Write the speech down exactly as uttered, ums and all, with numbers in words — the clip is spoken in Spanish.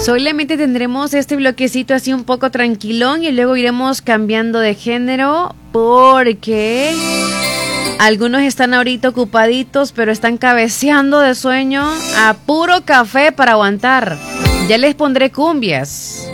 Solamente tendremos este bloquecito así un poco tranquilón y luego iremos cambiando de género porque algunos están ahorita ocupaditos, pero están cabeceando de sueño a puro café para aguantar. Ya les pondré cumbias.